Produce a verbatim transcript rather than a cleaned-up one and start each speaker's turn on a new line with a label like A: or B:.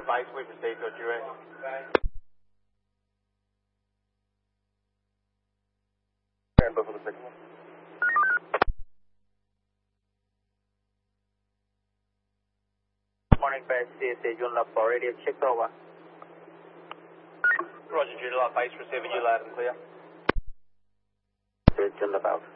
A: base, we've received your duress.
B: Stand by for the second one.
C: Morning, base, C S A, Joondalup for radio, check over.
A: Roger, Joondalup base, receiving you loud and clear.
C: Joondalup out.